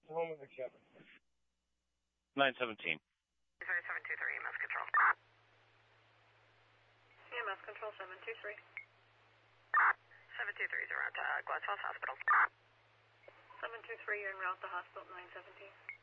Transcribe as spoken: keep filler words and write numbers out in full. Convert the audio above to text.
Home of the Shepherd. nine seventeen. Sorry, seven two three, E M S control. E M S control, seven two three. seven two three is around to uh, Glass House Hospital. seven two three, you're en route to hospital, nine seventeen.